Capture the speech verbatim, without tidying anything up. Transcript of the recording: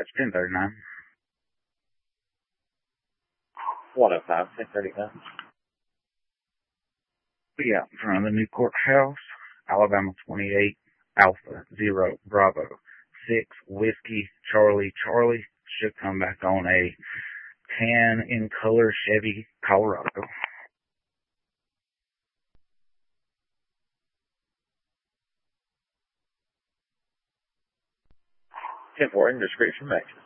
dispatch ten thirty-nine. one oh five, ten thirty-nine. Be out in front of the new courthouse, Alabama twenty-eight, Alpha, Zero, Bravo, six, Whiskey, Charlie, Charlie. Should come back on a tan in color Chevy Colorado. ten four, indiscreet from action.